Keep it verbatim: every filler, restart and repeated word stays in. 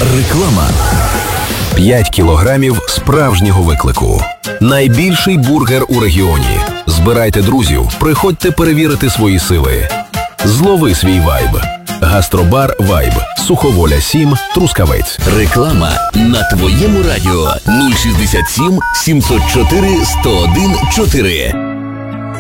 Реклама. п'ять кілограмів справжнього виклику. Найбільший бургер у регіоні. Збирайте друзів, приходьте перевірити свої сили. Злови свій вайб. Гастробар «Вайб», Суховоля сім, Трускавець. Реклама на твоєму радіо нуль шістдесят сім сімсот чотири сто один чотири.